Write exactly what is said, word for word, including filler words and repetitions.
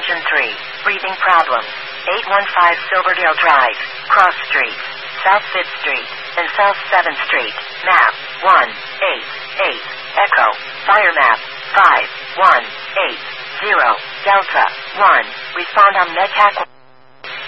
Engine three, breathing problems. eight one five Silverdale Drive, Cross Street, South fifth Street, and South seventh Street. Map, one eight eight, Echo, Fire Map, five one eight zero, Delta, one, respond on Medtac.